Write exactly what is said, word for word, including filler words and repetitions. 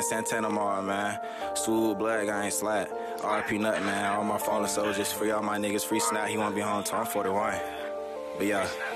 man. Santana Mall, man. Swoop, Blood, I ain't slack. R P Nut, man. All my fallen soldiers. Free all my niggas. Free Snap. He won't be home till I'm forty-one. But yeah.